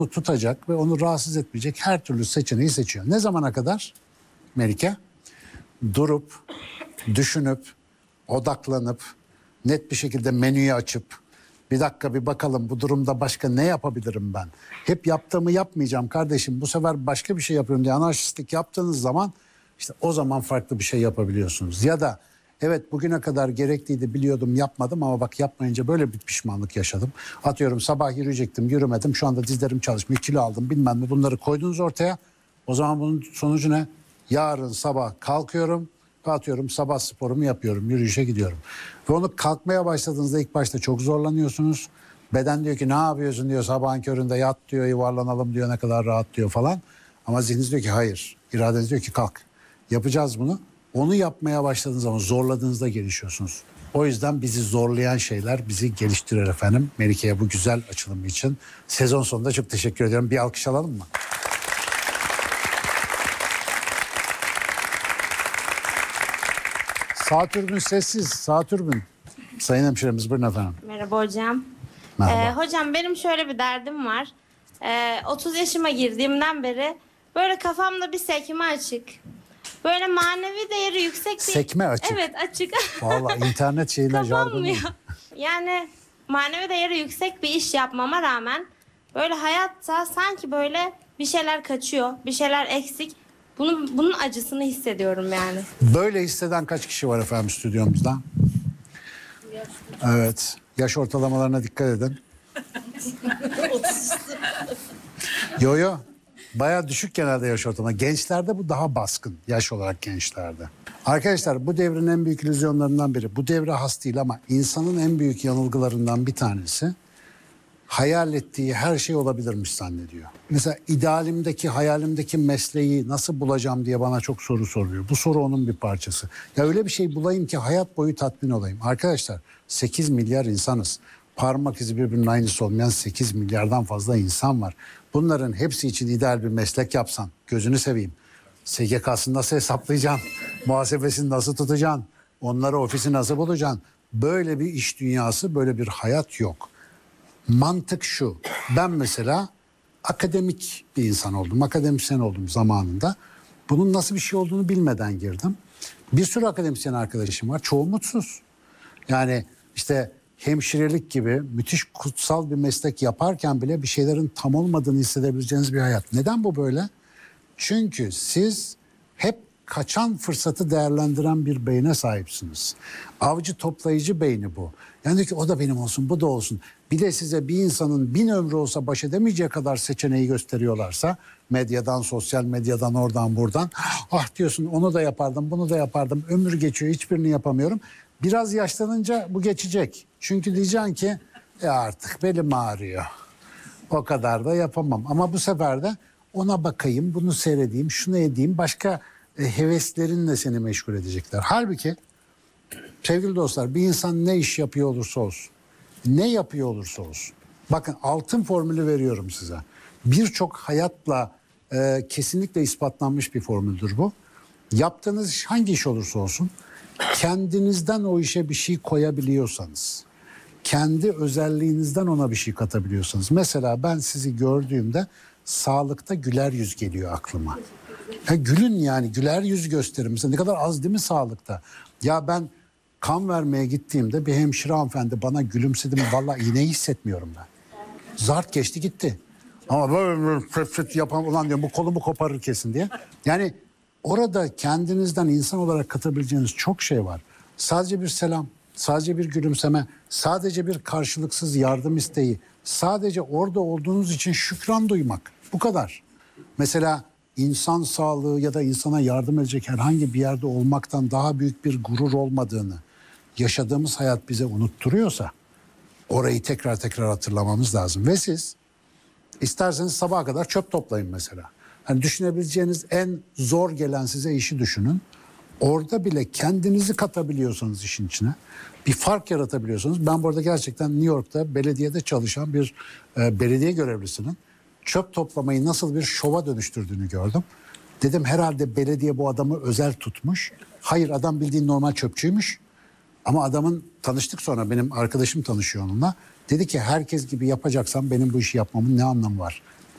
tutacak ve onu rahatsız etmeyecek her türlü seçeneği seçiyor. Ne zamana kadar Melike? Durup, düşünüp, odaklanıp, net bir şekilde menüyü açıp, bir dakika bir bakalım bu durumda başka ne yapabilirim ben? Hep yaptığımı yapmayacağım kardeşim, bu sefer başka bir şey yapıyorum diye anarşistlik yaptığınız zaman işte o zaman farklı bir şey yapabiliyorsunuz. Ya da evet bugüne kadar gerekliydi biliyordum yapmadım ama bak yapmayınca böyle bir pişmanlık yaşadım. Atıyorum sabah yürüyecektim yürümedim, şu anda dizlerim çalışmıyor, kilo aldım bilmem ne, bunları koydunuz ortaya. O zaman bunun sonucu ne? Yarın sabah kalkıyorum, atıyorum sabah sporumu yapıyorum, yürüyüşe gidiyorum. Ve onu kalkmaya başladığınızda ilk başta çok zorlanıyorsunuz. Beden diyor ki ne yapıyorsun diyor, sabahın köründe yat diyor, yuvarlanalım diyor, ne kadar rahat diyor falan. Ama zihniniz diyor ki hayır, iradeniz diyor ki kalk. Yapacağız bunu. Onu yapmaya başladığınız zaman zorladığınızda gelişiyorsunuz. O yüzden bizi zorlayan şeyler bizi geliştirir efendim. Melike'ye bu güzel açılımı için sezon sonunda çok teşekkür ediyorum. Bir alkış alalım mı? Satürn sessiz. Satürn. Sayın hemşiremiz buyurun efendim. Merhaba hocam. Merhaba. Hocam benim şöyle bir derdim var. 30 yaşıma girdiğimden beri böyle kafamda bir sekme açık. Böyle manevi değeri yüksek bir... Sekme açık. Evet açık. Vallahi internet şeyler jargonu. Kapanmıyor. Yani manevi değeri yüksek bir iş yapmama rağmen böyle hayatta sanki böyle bir şeyler kaçıyor, bir şeyler eksik. Bunun acısını hissediyorum yani. Böyle hisseden kaç kişi var efendim stüdyomuzda? Evet. Yaş ortalamalarına dikkat edin. Yo yo. Bayağı düşük genelde yaş ortalama. Gençlerde bu daha baskın. Yaş olarak gençlerde. Arkadaşlar bu devrin en büyük illüzyonlarından biri. Bu devre has değil ama insanın en büyük yanılgılarından bir tanesi hayal ettiği her şey olabilirmiş zannediyor. Mesela idealimdeki, hayalimdeki mesleği nasıl bulacağım diye bana çok soru soruyor. Bu soru onun bir parçası. Ya öyle bir şey bulayım ki hayat boyu tatmin olayım. Arkadaşlar 8 milyar insanız. Parmak izi birbirinin aynısı olmayan 8 milyardan fazla insan var. Bunların hepsi için ideal bir meslek yapsan, gözünü seveyim. SGK'sını nasıl hesaplayacaksın? Muhasebesini nasıl tutacaksın? Onlara ofisi nasıl bulacaksın? Böyle bir iş dünyası, böyle bir hayat yok. Mantık şu. Ben mesela akademik bir insan oldum. Akademisyen oldum zamanında. Bunun nasıl bir şey olduğunu bilmeden girdim. Bir sürü akademisyen arkadaşım var. Çoğu mutsuz. Yani işte hemşirelik gibi müthiş kutsal bir meslek yaparken bile bir şeylerin tam olmadığını hissedebileceğiniz bir hayat. Neden bu böyle? Çünkü siz hep kaçan fırsatı değerlendiren bir beyne sahipsiniz. Avcı toplayıcı beyni bu. Yani diyor ki o da benim olsun, bu da olsun. Bir de size bir insanın 1000 ömrü olsa baş edemeyeceği kadar seçeneği gösteriyorlarsa medyadan, sosyal medyadan, oradan buradan ah diyorsun onu da yapardım, bunu da yapardım. Ömür geçiyor, hiçbirini yapamıyorum. Biraz yaşlanınca bu geçecek. Çünkü diyeceksin ki artık belim ağrıyor. O kadar da yapamam. Ama bu sefer de ona bakayım, bunu seyredeyim, şunu edeyim. Başka heveslerinle seni meşgul edecekler. Halbuki sevgili dostlar bir insan ne iş yapıyor olursa olsun, ne yapıyor olursa olsun. Bakın altın formülü veriyorum size. Birçok hayatla kesinlikle ispatlanmış bir formüldür bu. Yaptığınız iş hangi iş olursa olsun kendinizden o işe bir şey koyabiliyorsanız, kendi özelliğinizden ona bir şey katabiliyorsanız. Mesela ben sizi gördüğümde sağlıkta güler yüz geliyor aklıma. Ya gülün yani güler yüz gösterin. Mesela ne kadar az değil mi sağlıkta? Ya ben kan vermeye gittiğimde bir hemşire hanımefendi bana gülümsedi mi? Vallahi iğneyi hissetmiyorum ben. Zart geçti gitti. Ama böyle fıt fıt yapan ulan diyorum bu kolumu koparır kesin diye. Yani orada kendinizden insan olarak katabileceğiniz çok şey var. Sadece bir selam, sadece bir gülümseme, sadece bir karşılıksız yardım isteği, sadece orada olduğunuz için şükran duymak. Bu kadar. Mesela insan sağlığı ya da insana yardım edecek herhangi bir yerde olmaktan daha büyük bir gurur olmadığını yaşadığımız hayat bize unutturuyorsa orayı tekrar tekrar hatırlamamız lazım. Ve siz isterseniz sabaha kadar çöp toplayın mesela. Hani düşünebileceğiniz en zor gelen size işi düşünün. Orada bile kendinizi katabiliyorsanız işin içine, bir fark yaratabiliyorsanız. Ben burada gerçekten New York'ta belediyede çalışan bir belediye görevlisinin çöp toplamayı nasıl bir şova dönüştürdüğünü gördüm. Dedim herhalde belediye bu adamı özel tutmuş. Hayır adam bildiğin normal çöpçüymüş. Ama adamın tanıştık sonra benim arkadaşım tanışıyor onunla. Dedi ki herkes gibi yapacaksam benim bu işi yapmamın ne anlamı var?